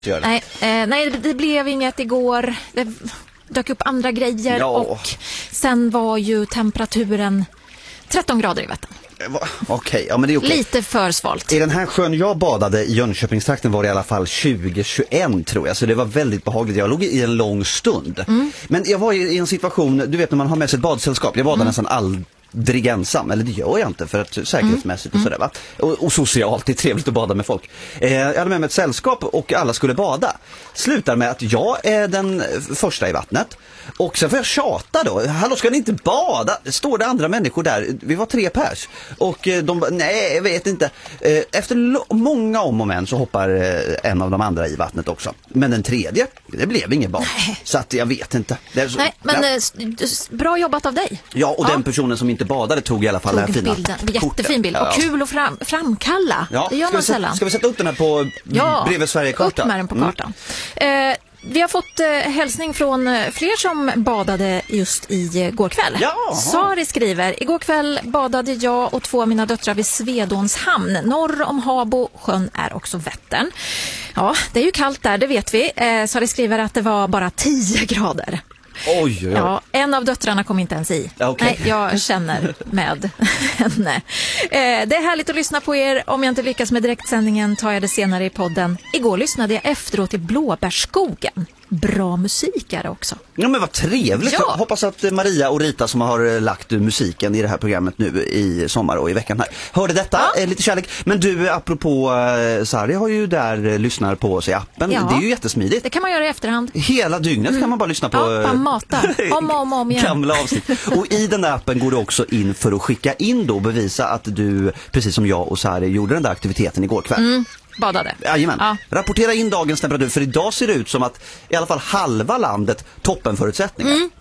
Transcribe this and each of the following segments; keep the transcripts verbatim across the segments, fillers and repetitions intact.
Nej, eh, nej, det blev inget igår. Det dök upp andra grejer ja. Och sen var ju temperaturen tretton grader i Vättern. Okej, ja, men det är okej. Lite för svalt. I den här sjön jag badade i Jönköpingstrakten var det i alla fall tjugo tjugoett tror jag. Så det var väldigt behagligt. Jag låg i en lång stund. Mm. Men jag var i en situation, du vet när man har med sig ett badsällskap. Jag badade mm. nästan aldrig ensam. Eller det gör jag inte för att säkerhetsmässigt mm. och sådär va. Och, och socialt, det är trevligt att bada med folk. Eh, jag hade med mig ett sällskap och alla skulle bada. Slutar med att jag är den första i vattnet. Och sen får jag tjata då. Hallå, ska ni inte bada? Står det andra människor där? Vi var tre pers. Och de bara, nej, jag vet inte. Efter lo- många om och men så hoppar en av de andra i vattnet också. Men den tredje, det blev ingen bad. Så att jag vet inte. Det är så, nej, men ja. Bra jobbat av dig. Ja, och ja. Den personen som inte badade tog i alla fall tog den här fina bilden. Jättefin bild. Ja. Och kul att fram- framkalla. Ja. Det gör man ska sällan. Vi, ska vi sätta upp den här på ja. bredvid Sverige-kartan? Upp med den på kartan. Mm. Eh, Vi har fått eh, hälsning från eh, fler som badade just i eh, går kväll. Jaha. Sari skriver, igår kväll badade jag och två av mina döttrar vid Svedåns hamn. Norr om Habo, sjön är också Vättern. Ja, det är ju kallt där, det vet vi. Eh, Sari skriver att det var bara tio grader. Oj, oj, oj. Ja, en av döttrarna kom inte ens i. Okay. Nej, jag känner med henne. Eh, det är härligt att lyssna på er. Om jag inte lyckas med direktsändningen tar jag det senare i podden. Igår lyssnade jag efteråt i Blåbärsskogen. Bra musik är det också. Ja, men vad trevligt. Ja. Hoppas att Maria och Rita som har lagt musiken i det här programmet nu i sommar och i veckan här hörde detta, ja. eh, lite kärlek. Men du, apropå eh, Sari har ju där lyssnar på oss i appen. Ja. Det är ju jättesmidigt. Det kan man göra i efterhand. Hela dygnet mm. kan man bara lyssna på ja, man matar. Om och om, om igen. Gamla avsnitt. Och i den där appen går du också in för att skicka in då och bevisa att du, precis som jag och Sari, gjorde den där aktiviteten igår kväll. Mm. Badade. Jajamän. Ja. Rapportera in dagens temperatur, för idag ser det ut som att i alla fall halva landet toppenförutsättningar. Mm.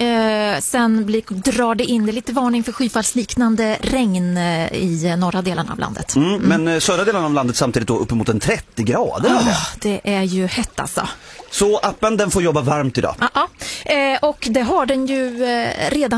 Eh, sen blir, drar det in det lite varning för skyfallsliknande regn eh, i norra delen av landet. Mm, mm. Men eh, södra delen av landet samtidigt då uppemot en trettio grader. Oh, det är ju hett alltså. Så appen den får jobba varmt idag. Ja, ja. Eh, och det har den ju eh, redan